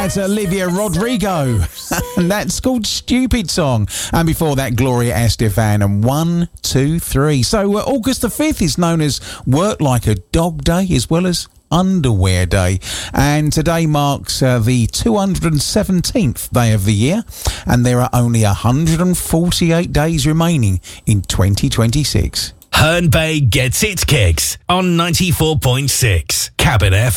That's Olivia Rodrigo. And that's called Stupid Song. And before that, Gloria Estefan and 1, 2, 3. So August the 5th is known as Work Like a Dog Day as well as Underwear Day. And today marks the 217th day of the year. And there are only 148 days remaining in 2026. Herne Bay gets its kicks on 94.6 Cabin FM.